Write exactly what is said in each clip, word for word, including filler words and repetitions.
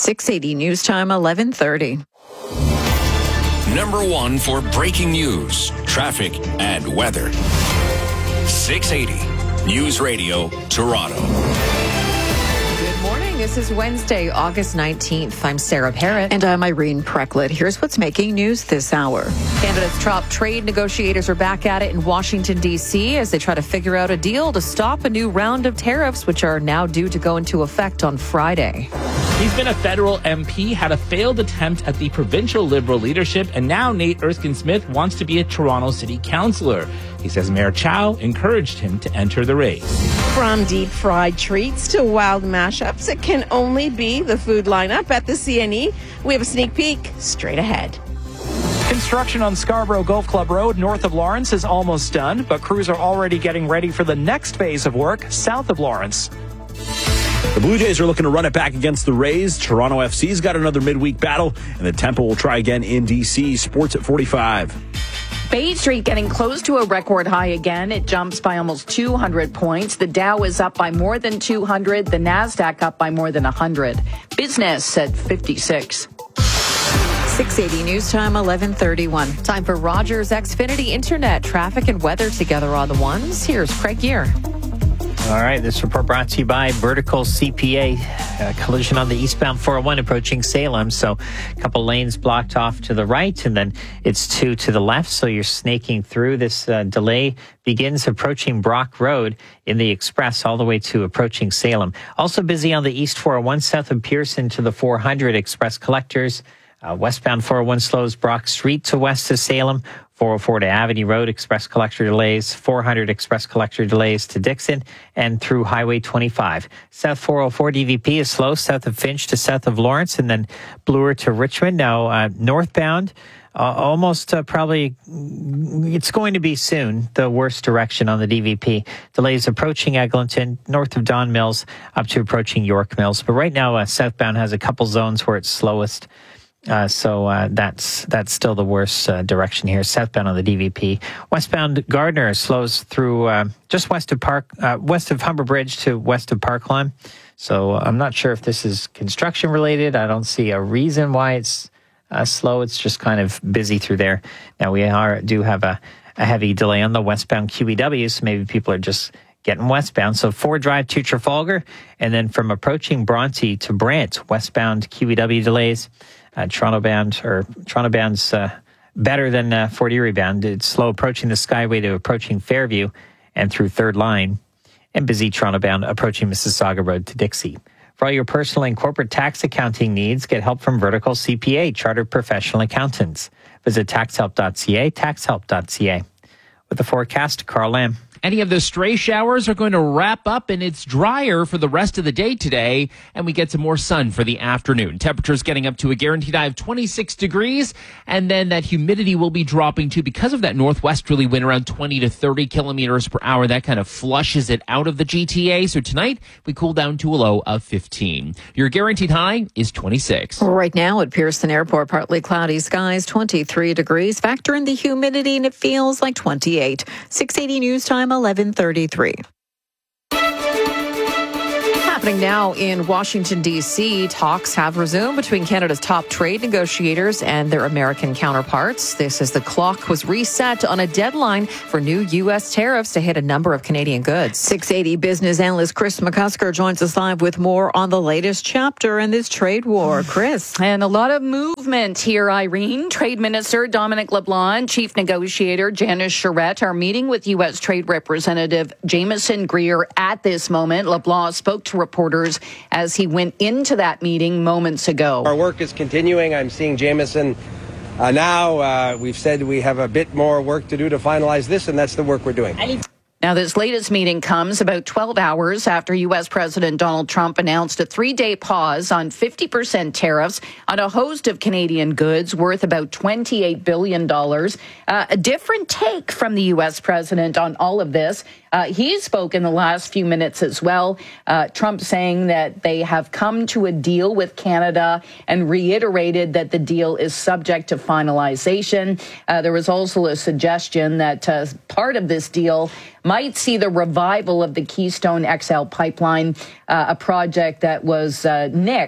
six eighty News Time, eleven thirty. Number one for breaking news, traffic, and weather. six eighty News Radio, Toronto. Good morning. This is Wednesday, August nineteenth. I'm Sarah Parrott. And I'm Irene Precklett. Here's what's making news this hour. Canada's top trade negotiators are back at it in Washington, D C as they try to figure out a deal to stop a new round of tariffs, which are now due to go into effect on Friday. He's been a federal M P, had a failed attempt at the provincial Liberal leadership, and now Nate Erskine-Smith wants to be a Toronto City Councillor. He says Mayor Chow encouraged him to enter the race. From deep-fried treats to wild mashups, it can only be the food lineup at the C N E. We have a sneak peek straight ahead. Construction on Scarborough Golf Club Road north of Lawrence is almost done, but crews are already getting ready for the next phase of work south of Lawrence. The Blue Jays are looking to run it back against the Rays. Toronto F C's got another midweek battle, and the Tempo will try again in D C. Sports at forty-five. Bay Street getting close to a record high again. It jumps by almost two hundred points. The Dow is up by more than two hundred. The NASDAQ up by more than one hundred. Business at fifty-six. six eighty News Time, eleven thirty-one. Time for Rogers Xfinity Internet. Traffic and weather together on the ones. Here's Craig Gear. All right, this report brought to you by Vertical C P A. Uh, collision on the eastbound four oh one approaching Salem. So a couple lanes blocked off to the right, and then it's two to the left. So you're snaking through. This uh, delay begins approaching Brock Road in the express all the way to approaching Salem. Also busy on the east four oh one south of Pearson to the four hundred express collectors. Uh, westbound four oh one slows Brock Street to west of Salem. four oh four to Avenue Road, express collector delays, four hundred express collector delays to Dixon, and through Highway twenty-five. South four oh four D V P is slow, south of Finch to south of Lawrence, and then Bloor to Richmond. Now, uh, northbound, uh, almost uh, probably, it's going to be soon, the worst direction on the D V P. Delays approaching Eglinton, north of Don Mills, up to approaching York Mills. But right now, uh, southbound has a couple zones where it's slowest. Uh, so uh, that's that's still the worst uh, direction here. Southbound on the D V P. Westbound Gardner slows through uh, just west of Park, uh, west of Humber Bridge to west of Parkline. So I'm not sure if this is construction related. I don't see a reason why it's uh, slow. It's just kind of busy through there. Now we are do have a, a heavy delay on the westbound Q E W, so maybe people are just getting westbound. So Ford Drive to Trafalgar, and then from approaching Bronte to Brant, westbound Q E W delays. Uh, Toronto bound, or Toronto bound's uh, better than uh, Fort Erie bound. It's slow approaching the Skyway to approaching Fairview and through Third Line, and busy Toronto bound approaching Mississauga Road to Dixie. For all your personal and corporate tax accounting needs, get help from Vertical C P A, Chartered Professional Accountants. Visit tax help dot c a, tax help dot c a. With the forecast, Carl Lamb. Any of the stray showers are going to wrap up, and it's drier for the rest of the day today, and we get some more sun for the afternoon. Temperatures getting up to a guaranteed high of twenty-six degrees, and then that humidity will be dropping too because of that northwesterly wind around twenty to thirty kilometers per hour. That kind of flushes it out of the G T A. So tonight, we cool down to a low of fifteen. Your guaranteed high is twenty-six. Right now at Pearson Airport, partly cloudy skies, twenty-three degrees. Factor in the humidity, and it feels like twenty-eight. six eighty News Time, eleven thirty-three. Happening now in Washington, D C, talks have resumed between Canada's top trade negotiators and their American counterparts. This as the clock was reset on a deadline for new U S tariffs to hit a number of Canadian goods. six eighty business analyst Chris McCusker joins us live with more on the latest chapter in this trade war. Chris. And a lot of movement here, Irene. Trade Minister Dominic LeBlanc, Chief Negotiator Janice Charette are meeting with U S Trade Representative Jameson Greer at this moment. LeBlanc spoke to reporters as he went into that meeting moments ago. Our work is continuing. I'm seeing Jameson uh, now. Uh, we've said we have a bit more work to do to finalize this, and that's the work we're doing. Now, this latest meeting comes about twelve hours after U S President Donald Trump announced a three-day pause on fifty percent tariffs on a host of Canadian goods worth about twenty-eight billion dollars. Uh, a different take from the U S president on all of this. Uh, he spoke in the last few minutes as well. Uh, Trump saying that they have come to a deal with Canada and reiterated that the deal is subject to finalization. Uh, there was also a suggestion that uh, part of this deal might see the revival of the Keystone X L pipeline, uh, a project that was uh, nixed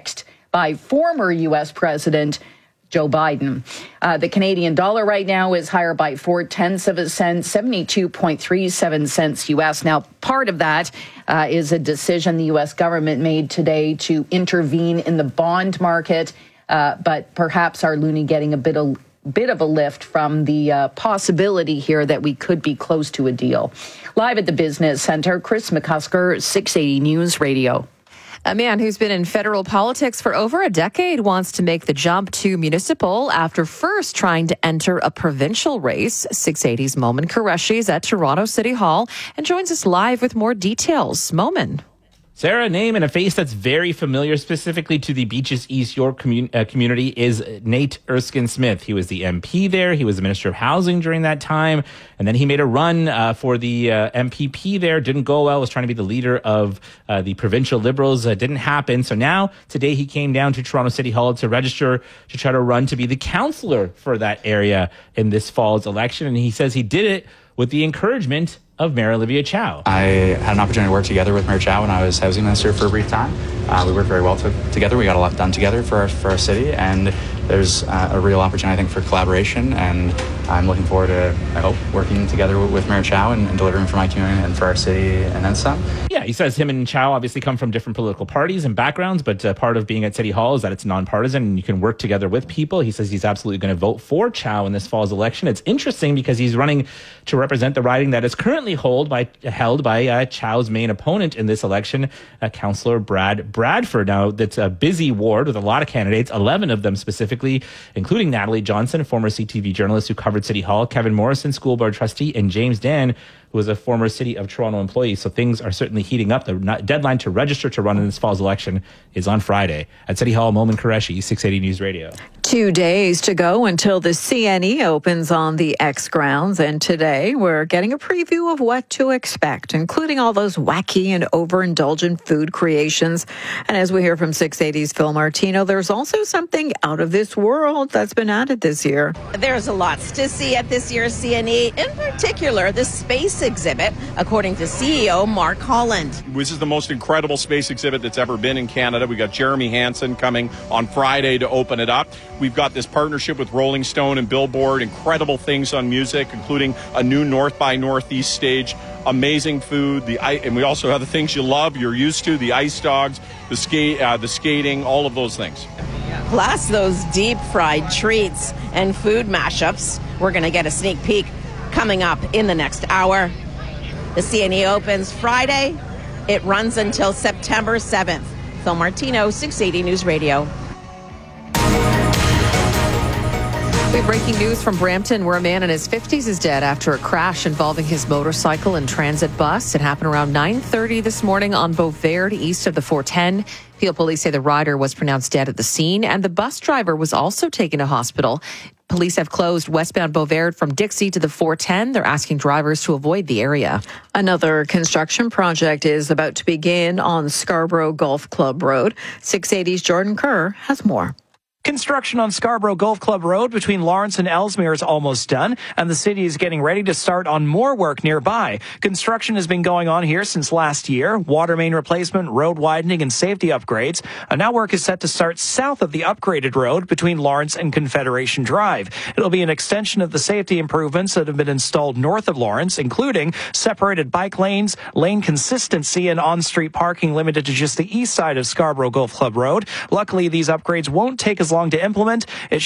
by former U S President Joe Biden. Uh, the Canadian dollar right now is higher by four tenths of a cent, seventy-two point three seven cents U S. Now, part of that uh, is a decision the U S government made today to intervene in the bond market, uh, but perhaps our loonie getting a bit of bit of a lift from the uh, possibility here that we could be close to a deal. Live at the Business Center, Chris McCusker, six eighty News Radio. A man who's been in federal politics for over a decade wants to make the jump to municipal after first trying to enter a provincial race. six eighty's Momin Qureshi is at Toronto City Hall and joins us live with more details. Momin. Sarah, a name and a face that's very familiar specifically to the Beaches East York commun- uh, community is Nate Erskine Smith. He was the M P there. He was the Minister of Housing during that time. And then he made a run uh, for the uh, M P P there. Didn't go well. Was trying to be the leader of uh, the provincial Liberals. Uh, didn't happen. So now, today, he came down to Toronto City Hall to register to try to run to be the councillor for that area in this fall's election. And he says he did it with the encouragement of Mayor Olivia Chow. I had an opportunity to work together with Mayor Chow when I was housing minister for a brief time. Uh, we worked very well to, together. We got a lot done together for our, for our city, and there's uh, a real opportunity, I think, for collaboration, and I'm looking forward to, I hope, working together with, with Mayor Chow and, and delivering for my community and for our city and then some. Yeah, he says him and Chow obviously come from different political parties and backgrounds, but uh, part of being at City Hall is that it's nonpartisan and you can work together with people. He says he's absolutely going to vote for Chow in this fall's election. It's interesting because he's running to represent the riding that is currently hold by, held by uh, Chow's main opponent in this election, uh, Councillor Brad Bradford. Now, that's a busy ward with a lot of candidates, eleven of them specifically, including Natalie Johnson, a former C T V journalist who covered City Hall, Kevin Morrison, school board trustee, and James Dan, who was a former City of Toronto employee. So things are certainly heating up. The deadline to register to run in this fall's election is on Friday. At City Hall, Momin Qureshi, six eighty News Radio. Two days to go until the C N E opens on the X grounds. And today we're getting a preview of what to expect, including all those wacky and overindulgent food creations. And as we hear from six eighty's Phil Martino, there's also something out of this world that's been added this year. There's a lot to see at this year's C N E, in particular the space exhibit, according to C E O Mark Holland. This is the most incredible space exhibit that's ever been in Canada. We got Jeremy Hansen coming on Friday to open it up. We've got this partnership with Rolling Stone and Billboard, incredible things on music, including a new North by Northeast stage, amazing food, the and we also have the things you love, you're used to, the ice dogs, the skate, uh, the skating, all of those things. Plus those deep fried treats and food mashups. We're going to get a sneak peek coming up in the next hour. The C N E opens Friday. It runs until September seventh. Phil Martino, six eighty News Radio. We have breaking news from Brampton, where a man in his fifties is dead after a crash involving his motorcycle and transit bus. It happened around nine thirty this morning on Beauvert, east of the four ten. Peel police say the rider was pronounced dead at the scene, and the bus driver was also taken to hospital. Police have closed westbound Beauvert from Dixie to the four ten. They're asking drivers to avoid the area. Another construction project is about to begin on Scarborough Golf Club Road. six eighty's Jordan Kerr has more. Construction on Scarborough Golf Club Road between Lawrence and Ellesmere is almost done, and the city is getting ready to start on more work nearby. Construction has been going on here since last year. Water main replacement, road widening, and safety upgrades. And now work is set to start south of the upgraded road between Lawrence and Confederation Drive. It'll be an extension of the safety improvements that have been installed north of Lawrence, including separated bike lanes, lane consistency, and on-street parking limited to just the east side of Scarborough Golf Club Road. Luckily, these upgrades won't take as long to implement. It